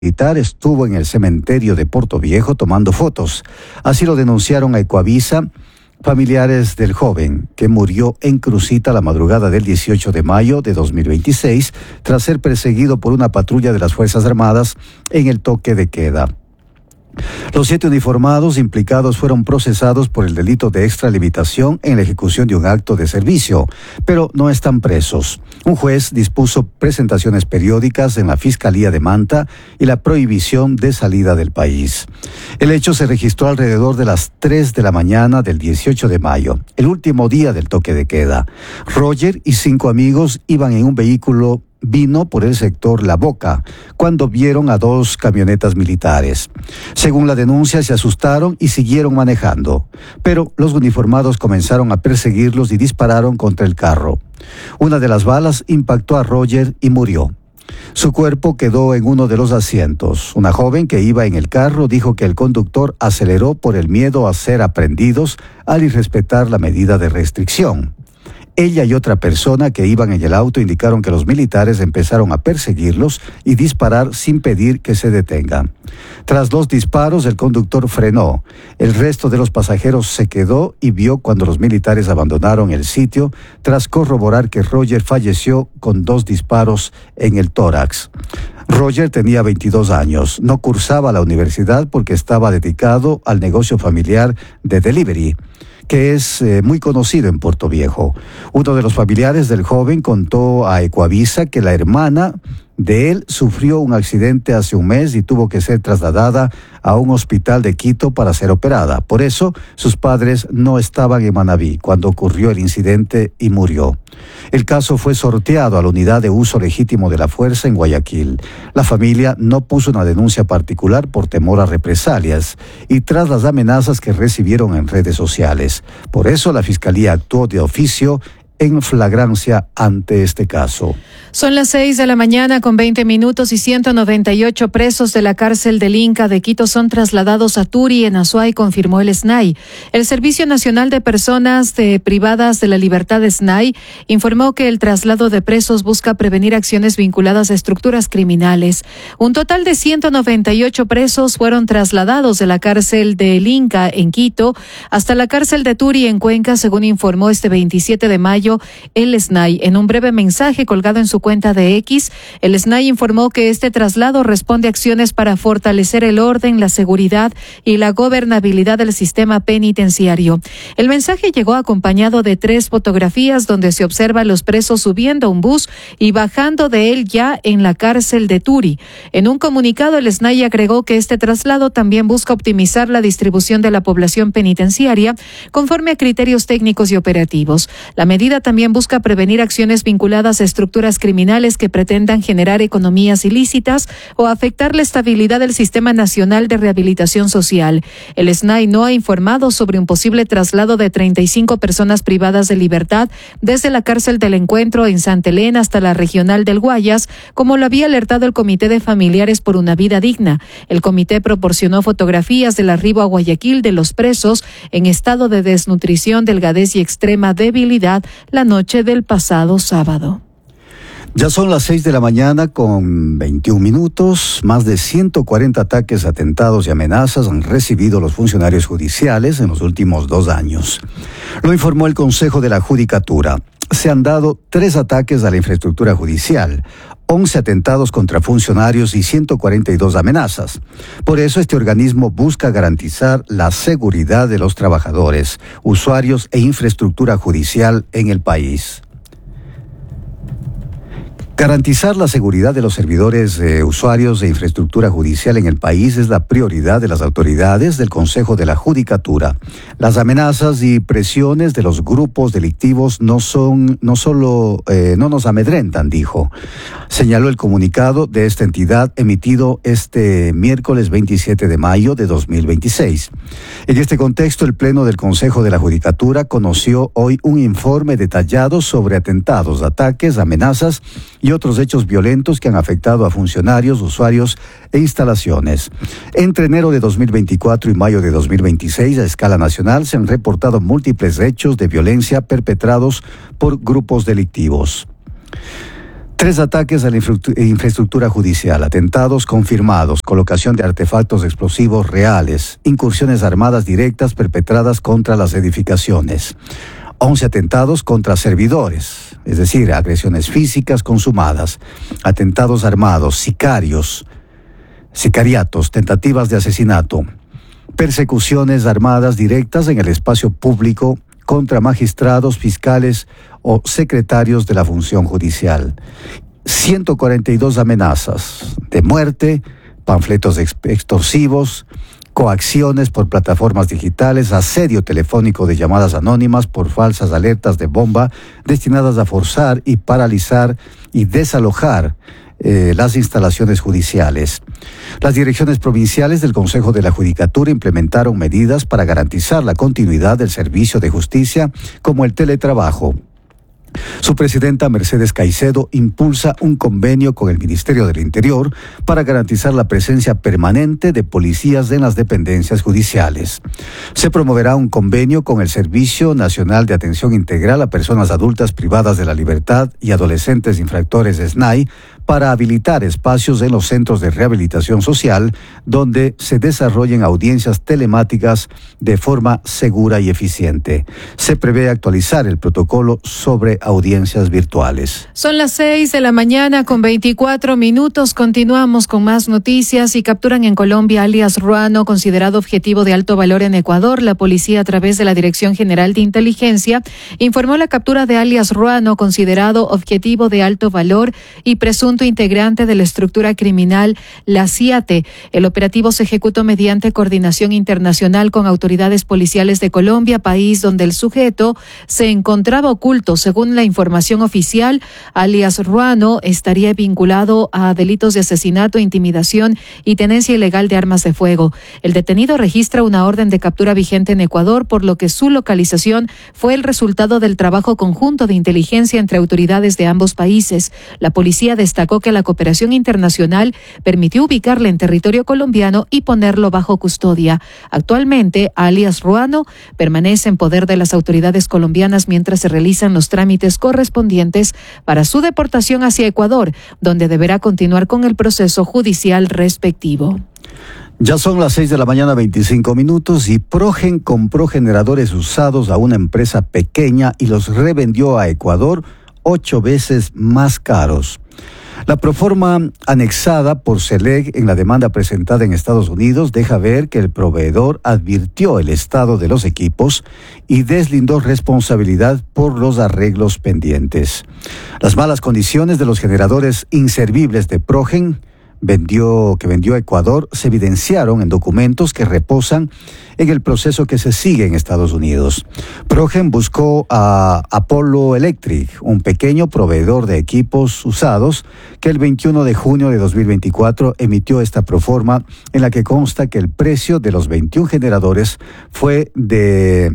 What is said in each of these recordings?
militar estuvo en el cementerio de Portoviejo tomando fotos. Así lo denunciaron a Ecuavisa familiares del joven, que murió en Crucita la madrugada del 18 de mayo de 2026 tras ser perseguido por una patrulla de las Fuerzas Armadas en el toque de queda. Los 7 uniformados implicados fueron procesados por el delito de extralimitación en la ejecución de un acto de servicio, pero no están presos. Un juez dispuso presentaciones periódicas en la Fiscalía de Manta y la prohibición de salida del país. El hecho se registró alrededor de las 3 de la mañana del 18 de mayo, el último día del toque de queda. Roger y 5 amigos iban en un vehículo vino por el sector La Boca, cuando vieron a 2 camionetas militares. Según la denuncia, se asustaron y siguieron manejando, pero los uniformados comenzaron a perseguirlos y dispararon contra el carro. Una de las balas impactó a Roger y murió. Su cuerpo quedó en uno de los asientos. Una joven que iba en el carro dijo que el conductor aceleró por el miedo a ser aprehendidos al irrespetar la medida de restricción. Ella y otra persona que iban en el auto indicaron que los militares empezaron a perseguirlos y disparar sin pedir que se detengan. Tras 2 disparos, el conductor frenó. El resto de los pasajeros se quedó y vio cuando los militares abandonaron el sitio tras corroborar que Roger falleció con 2 disparos en el tórax. Roger tenía 22 años, no cursaba la universidad porque estaba dedicado al negocio familiar de delivery, que es muy conocido en Portoviejo. Uno de los familiares del joven contó a Ecuavisa que la hermana de él sufrió un accidente hace un mes y tuvo que ser trasladada a un hospital de Quito para ser operada. Por eso, sus padres no estaban en Manabí cuando ocurrió el incidente y murió. El caso fue sorteado a la Unidad de Uso Legítimo de la Fuerza en Guayaquil. La familia no puso una denuncia particular por temor a represalias y tras las amenazas que recibieron en redes sociales. Por eso, la Fiscalía actuó de oficio en flagrancia ante este caso. Son las 6 de la mañana con 20 minutos y 198 presos de la cárcel del Inca de Quito son trasladados a Turi, en Azuay, confirmó el SNAI. El Servicio Nacional de Personas Privadas de la Libertad, SNAI, informó que el traslado de presos busca prevenir acciones vinculadas a estructuras criminales. Un total de 198 presos fueron trasladados de la cárcel del Inca en Quito hasta la cárcel de Turi en Cuenca, según informó este 27 de mayo el SNAI. En un breve mensaje colgado en su cuenta de X, el SNAI informó que este traslado responde a acciones para fortalecer el orden, la seguridad y la gobernabilidad del sistema penitenciario. El mensaje llegó acompañado de 3 fotografías donde se observa a los presos subiendo a un bus y bajando de él ya en la cárcel de Turi. En un comunicado, el SNAI agregó que este traslado también busca optimizar la distribución de la población penitenciaria conforme a criterios técnicos y operativos. La medida también busca prevenir acciones vinculadas a estructuras criminales que pretendan generar economías ilícitas o afectar la estabilidad del Sistema Nacional de Rehabilitación Social. El SNAI no ha informado sobre un posible traslado de 35 personas privadas de libertad desde la cárcel del Encuentro en Santa Elena hasta la regional del Guayas, como lo había alertado el Comité de Familiares por una Vida Digna. El comité proporcionó fotografías del arribo a Guayaquil de los presos en estado de desnutrición, delgadez y extrema debilidad la noche del pasado sábado. Ya son las 6 de la mañana con 21 minutos. Más de 140 ataques, atentados y amenazas han recibido los funcionarios judiciales en los últimos 2 años. Lo informó el Consejo de la Judicatura. Se han dado 3 ataques a la infraestructura judicial, 11 atentados contra funcionarios y 142 amenazas. Por eso este organismo busca garantizar la seguridad de los trabajadores, usuarios e infraestructura judicial en el país. Garantizar la seguridad de los servidores, usuarios e infraestructura judicial en el país es la prioridad de las autoridades del Consejo de la Judicatura. Las amenazas y presiones de los grupos delictivos no nos amedrentan, dijo. Señaló el comunicado de esta entidad emitido este miércoles 27 de mayo de 2026. En este contexto, el Pleno del Consejo de la Judicatura conoció hoy un informe detallado sobre atentados, ataques, amenazas y otros hechos violentos que han afectado a funcionarios, usuarios e instalaciones. Entre enero de 2024 y mayo de 2026, a escala nacional, se han reportado múltiples hechos de violencia perpetrados por grupos delictivos. 3 ataques a la infraestructura judicial, atentados confirmados, colocación de artefactos explosivos reales, incursiones armadas directas perpetradas contra las edificaciones. 11 atentados contra servidores, es decir, agresiones físicas consumadas, atentados armados, sicariatos, tentativas de asesinato, persecuciones armadas directas en el espacio público contra magistrados, fiscales o secretarios de la función judicial. 142 amenazas de muerte, panfletos extorsivos, coacciones por plataformas digitales, asedio telefónico de llamadas anónimas por falsas alertas de bomba destinadas a forzar y paralizar y desalojar las instalaciones judiciales. Las direcciones provinciales del Consejo de la Judicatura implementaron medidas para garantizar la continuidad del servicio de justicia, como el teletrabajo. Su presidenta Mercedes Caicedo impulsa un convenio con el Ministerio del Interior para garantizar la presencia permanente de policías en las dependencias judiciales. Se promoverá un convenio con el Servicio Nacional de Atención Integral a Personas Adultas Privadas de la Libertad y Adolescentes Infractores SNAI para habilitar espacios en los centros de rehabilitación social donde se desarrollen audiencias telemáticas de forma segura y eficiente. Se prevé actualizar el protocolo sobre audiencias virtuales. Son las 6 de la mañana con 24 minutos. Continuamos con más noticias. Y capturan en Colombia a alias Ruano, considerado objetivo de alto valor en Ecuador. La policía, a través de la Dirección General de Inteligencia, informó la captura de alias Ruano, considerado objetivo de alto valor y presunto integrante de la estructura criminal La CIATE. El operativo se ejecutó mediante coordinación internacional con autoridades policiales de Colombia, país donde el sujeto se encontraba oculto. Según la información oficial, alias Ruano estaría vinculado a delitos de asesinato, intimidación y tenencia ilegal de armas de fuego. El detenido registra una orden de captura vigente en Ecuador, por lo que su localización fue el resultado del trabajo conjunto de inteligencia entre autoridades de ambos países. La policía destacó que la cooperación internacional permitió ubicarle en territorio colombiano y ponerlo bajo custodia. Actualmente, alias Ruano permanece en poder de las autoridades colombianas mientras se realizan los trámites correspondientes para su deportación hacia Ecuador, donde deberá continuar con el proceso judicial respectivo. Ya son las 6 de la mañana, 25 minutos, y Progen compró generadores usados a una empresa pequeña y los revendió a Ecuador 8 veces más caros. La proforma anexada por SELEC en la demanda presentada en Estados Unidos deja ver que el proveedor advirtió el estado de los equipos y deslindó responsabilidad por los arreglos pendientes. Las malas condiciones de los generadores inservibles de Progen que vendió a Ecuador se evidenciaron en documentos que reposan en el proceso que se sigue en Estados Unidos. Progen buscó a Apollo Electric, un pequeño proveedor de equipos usados, que el 21 de junio de 2024 emitió esta proforma en la que consta que el precio de los 21 generadores fue de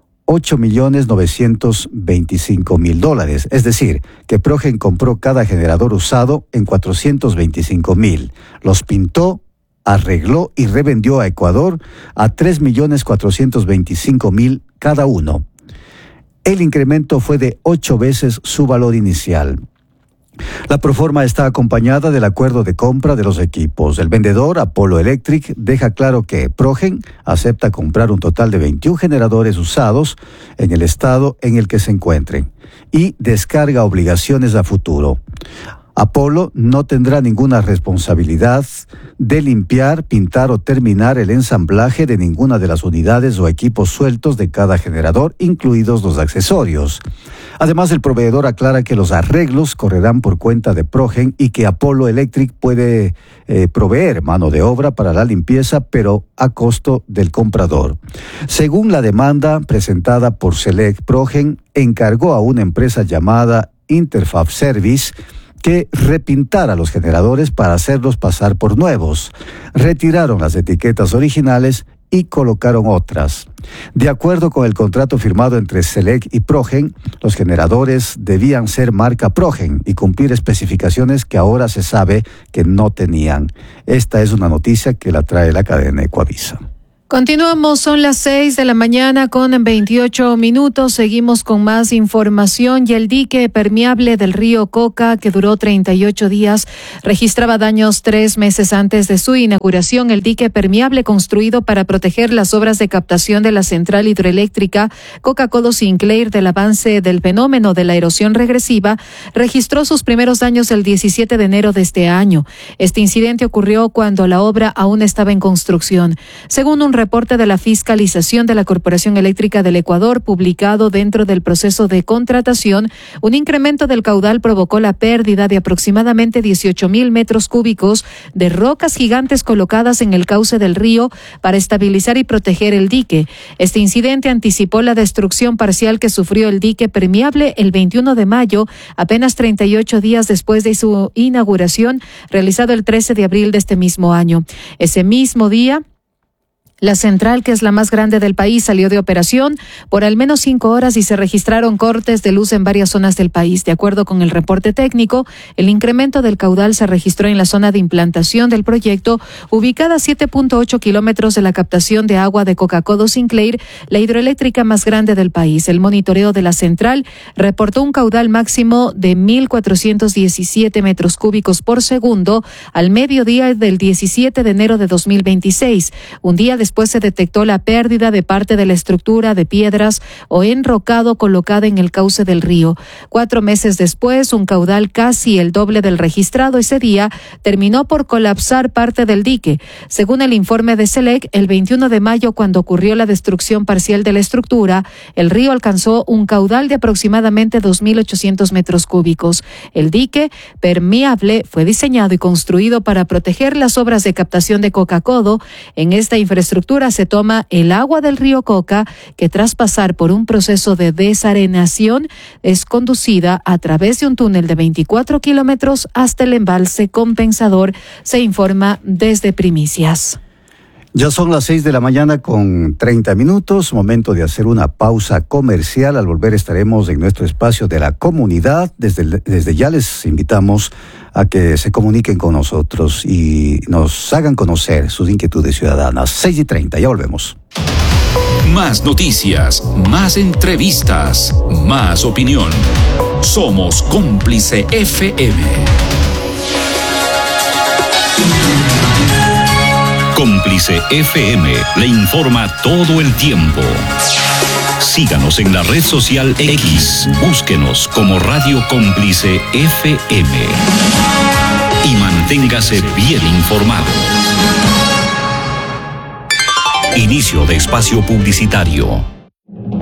$8.925.000, es decir, que Progen compró cada generador usado en $425.000, los pintó, arregló y revendió a Ecuador a $3.425.000 cada uno. El incremento fue de 8 veces su valor inicial. La proforma está acompañada del acuerdo de compra de los equipos. El vendedor, Apollo Electric, deja claro que Progen acepta comprar un total de 21 generadores usados en el estado en el que se encuentren y descarga obligaciones a futuro. Apollo no tendrá ninguna responsabilidad de limpiar, pintar o terminar el ensamblaje de ninguna de las unidades o equipos sueltos de cada generador, incluidos los accesorios. Además, el proveedor aclara que los arreglos correrán por cuenta de Progen y que Apollo Electric puede proveer mano de obra para la limpieza, pero a costo del comprador. Según la demanda presentada por SELEC, Progen encargó a una empresa llamada Interfab Service que repintara los generadores para hacerlos pasar por nuevos. Retiraron las etiquetas originales y colocaron otras. De acuerdo con el contrato firmado entre SELEC y Progen, los generadores debían ser marca Progen y cumplir especificaciones que ahora se sabe que no tenían. Esta es una noticia que la trae la cadena Ecuavisa. Continuamos, son las 6 de la mañana con 28 minutos. Seguimos con más información y el dique permeable del río Coca, que duró 38 días, registraba daños 3 meses antes de su inauguración. El dique permeable construido para proteger las obras de captación de la central hidroeléctrica Coca-Codo Sinclair del avance del fenómeno de la erosión regresiva registró sus primeros daños el 17 de enero de este año. Este incidente ocurrió cuando la obra aún estaba en construcción. Según un reporte de la fiscalización de la Corporación Eléctrica del Ecuador publicado dentro del proceso de contratación, un incremento del caudal provocó la pérdida de aproximadamente 18,000 metros cúbicos de rocas gigantes colocadas en el cauce del río para estabilizar y proteger el dique. Este incidente anticipó la destrucción parcial que sufrió el dique permeable el 21 de mayo, apenas 38 días después de su inauguración, realizado el 13 de abril de este mismo año. Ese mismo día, la central, que es la más grande del país, salió de operación por al menos 5 horas y se registraron cortes de luz en varias zonas del país. De acuerdo con el reporte técnico, el incremento del caudal se registró en la zona de implantación del proyecto, ubicada a 7.8 kilómetros de la captación de agua de Coca-Codo Sinclair, la hidroeléctrica más grande del país. El monitoreo de la central reportó un caudal máximo de 1.417 metros cúbicos por segundo al mediodía del 17 de enero de 2026, un día después se detectó la pérdida de parte de la estructura de piedras o enrocado colocada en el cauce del río. 4 meses después, un caudal casi el doble del registrado ese día terminó por colapsar parte del dique. Según el informe de SELEC, el 21 de mayo, cuando ocurrió la destrucción parcial de la estructura, el río alcanzó un caudal de aproximadamente 2.800 metros cúbicos. El dique permeable fue diseñado y construido para proteger las obras de captación de Coca-Codo. En esta infraestructura se toma el agua del río Coca, que tras pasar por un proceso de desarenación es conducida a través de un túnel de 24 kilómetros hasta el embalse compensador, se informa desde Primicias. Ya son las 6 de la mañana con 30 minutos, momento de hacer una pausa comercial. Al volver estaremos en nuestro espacio de la comunidad. Desde ya les invitamos a que se comuniquen con nosotros y nos hagan conocer sus inquietudes ciudadanas. 6:30, ya volvemos. Más noticias, más entrevistas, más opinión. Somos Cómplice FM. Cómplice FM le informa todo el tiempo. Síganos en la red social X, búsquenos como Radio Cómplice FM y manténgase bien informado. Inicio de espacio publicitario.